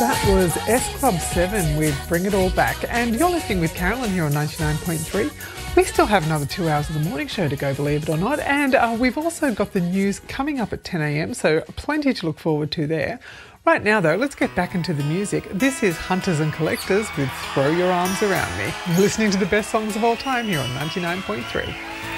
That was S Club 7 with Bring It All Back, and you're listening with Carolyn here on 99.3. We still have another 2 hours of the morning show to go, believe it or not, and we've also got the news coming up at 10 a.m, so plenty to look forward to there. Right now though, let's get back into the music. This is Hunters and Collectors with Throw Your Arms Around Me. You're listening to the best songs of all time here on 99.3.